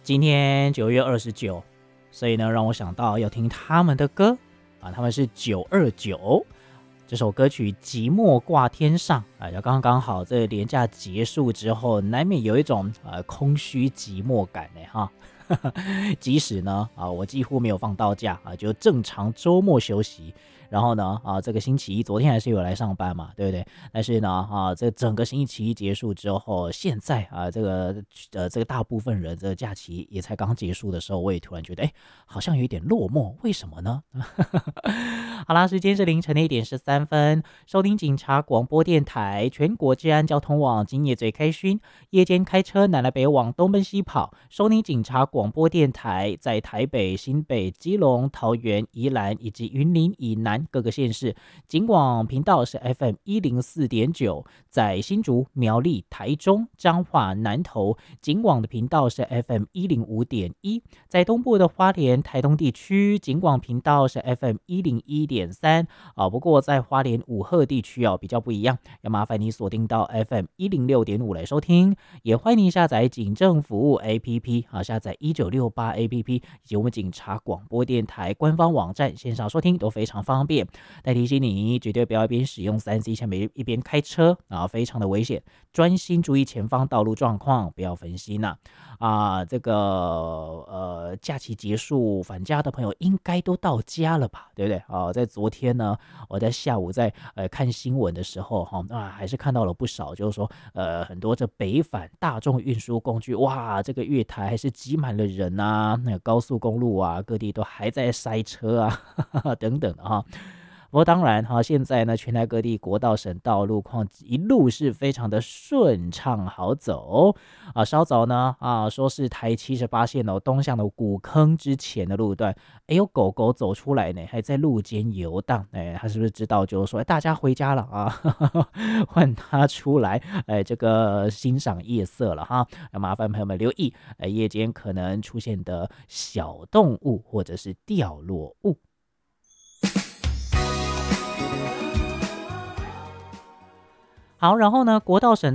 今天9月29，所以呢，让我想到要听他们的歌啊，他们是929。这首歌曲《寂寞挂天上》啊，就刚刚好，这连假结束之后，难免有一种空虚寂寞感呢哈。即使呢我几乎没有放到假啊，就正常周末休息。然后呢这个星期一，昨天还是有来上班嘛，对不对？但是呢这整个星期一结束之后，现在这个大部分人这个假期也才刚结束的时候，我也突然觉得好像有一点落寞，为什么呢？好啦，时间是凌晨的1:13，收听警察广播电台全国治安交通网，今夜最开心，夜间开车南来北往，东奔西跑，收听警察广播电台，在台北、新北、基隆、桃园、宜兰以及云林以南各个县市，警广频道是 FM104.9，在新竹、苗栗、台中、彰化、南投，警广的频道是 FM105.1，在东部的花莲、台东地区，警广频道是 FM101.3不过在花莲五鹤地区比较不一样，要麻烦你锁定到 FM106.5来收听，也欢迎您下载警政服务 APP 下载1968 APP 以及我们警察广播电台官方网站线上收听都非常方便。但提醒你，绝对不要一边使用3C 产品一边开车非常的危险，专心注意前方道路状况，不要分心这个假期结束返家的朋友应该都到家了吧，对不对在昨天呢，我在下午在看新闻的时候还是看到了不少，就是说很多这北返大众运输工具，哇，这个月台还是挤满了人那个高速公路各地都还在塞车等等的不过当然现在呢，全台各地国道、省道路况一路是非常的顺畅好走稍早呢说是台78线东向的古坑之前的路段，有狗狗走出来呢，还在路间游荡，他是不是知道就是说大家回家了换他出来这个欣赏夜色了麻烦朋友们留意夜间可能出现的小动物或者是掉落物。好，然后呢，国道省